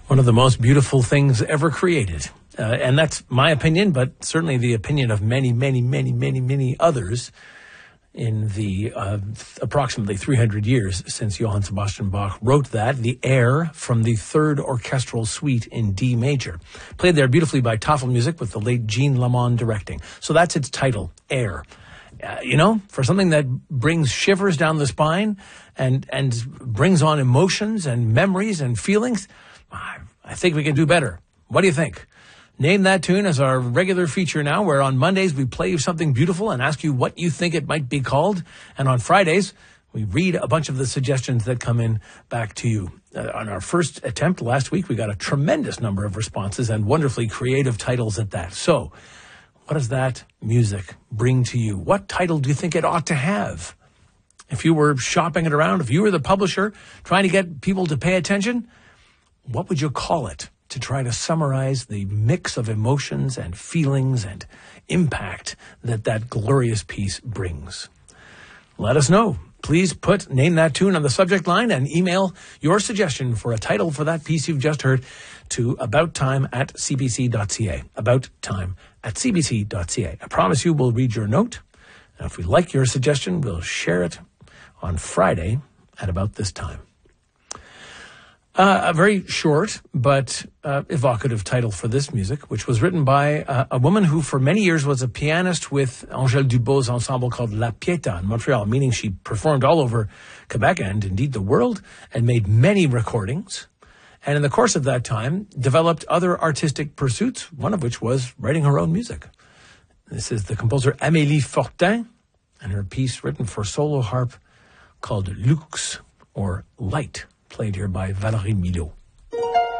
One of the most beautiful things ever created. And that's my opinion, but certainly the opinion of many, many, many, many, many others in the approximately 300 years since Johann Sebastian Bach wrote that, the air from the Third Orchestral Suite in D major. Played there beautifully by Tafelmusik with the late Jean Lamond directing. So that's its title, Air. For something that brings shivers down the spine and brings on emotions and memories and feelings, I think we can do better. What do you think? Name That Tune as our regular feature now, where on Mondays we play you something beautiful and ask you what you think it might be called. And on Fridays, we read a bunch of the suggestions that come in back to you. On our first attempt last week, we got a tremendous number of responses and wonderfully creative titles at that. So, what does that music bring to you? What title do you think it ought to have? If you were shopping it around, if you were the publisher trying to get people to pay attention, what would you call it to try to summarize the mix of emotions and feelings and impact that glorious piece brings? Let us know. Please put Name That Tune on the subject line and email your suggestion for a title for that piece you've just heard to abouttime@cbc.ca. Abouttime@cbc.ca. I promise you we'll read your note. And if we like your suggestion, we'll share it on Friday at about this time. A very short but evocative title for this music, which was written by a woman who for many years was a pianist with Angèle Dubos's ensemble called La Pietà in Montreal, meaning she performed all over Quebec and indeed the world and made many recordings. And in the course of that time, developed other artistic pursuits, one of which was writing her own music. This is the composer Amélie Fortin and her piece written for solo harp called Lux, or Light, played here by Valérie Milhaud.